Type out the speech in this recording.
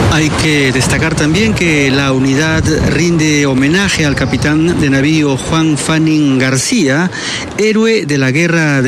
Hay que destacar también que la unidad rinde homenaje al capitán de navío Juan Fanning García, héroe de la guerra de